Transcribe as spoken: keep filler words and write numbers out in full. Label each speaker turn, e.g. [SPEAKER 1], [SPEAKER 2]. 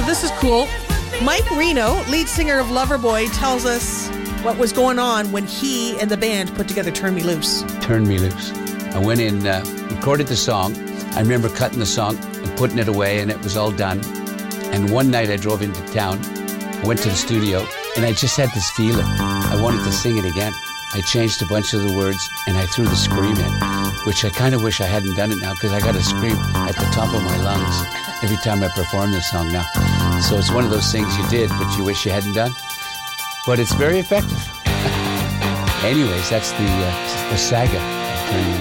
[SPEAKER 1] this is cool. Mike Reno, lead singer of Loverboy, tells us what was going on when he and the band put together Turn Me Loose.
[SPEAKER 2] Turn Me Loose. I went in, uh, recorded the song. I remember cutting the song and putting it away, and it was all done. And one night I drove into town, went to the studio, and I just had this feeling. I wanted to sing it again. I changed a bunch of the words, and I threw the scream in, which I kind of wish I hadn't done it now, because I got to scream at the top of my lungs every time I perform this song now. So it's one of those things you did, but you wish you hadn't done. But it's very effective. Anyways, that's the, uh, the saga of Turn Me Loose.